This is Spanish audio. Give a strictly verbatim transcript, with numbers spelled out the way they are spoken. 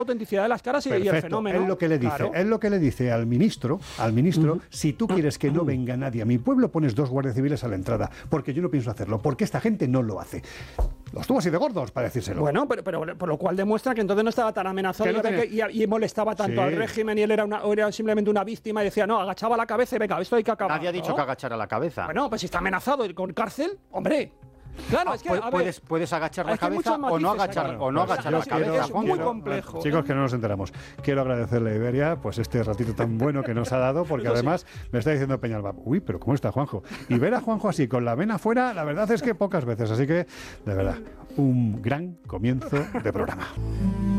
autenticidad de las caras y, y el fenómeno. Es lo que le dice, claro. es lo que le dice al ministro, al ministro, uh-huh. si tú quieres que no venga nadie a mi pueblo, pones dos guardias civiles a la entrada, porque yo no pienso hacerlo, porque esta gente no lo hace. Los tuvo así de gordos para decírselo. Bueno, pero, pero por lo cual demuestra que entonces no estaba tan amenazado no tenía... y, y molestaba tanto sí. al régimen y él era, una, era simplemente una víctima y decía, no, agachaba la cabeza y venga, esto hay que acabar. Nadie ha dicho ¿no? que agachara la cabeza. Bueno, pues si está amenazado con cárcel, hombre. Claro, ah, es que, a ver, puedes, puedes agachar la cabeza o no agachar, claro. o no agachar la cabeza. Es muy quiero, complejo. Chicos, que no nos enteramos. Quiero agradecerle a Iberia pues este ratito tan bueno que nos ha dado, porque además sí. me está diciendo Peñalba, uy, pero ¿cómo está Juanjo? Y ver a Juanjo así, con la vena afuera, la verdad es que pocas veces. Así que, de verdad, un gran comienzo de programa.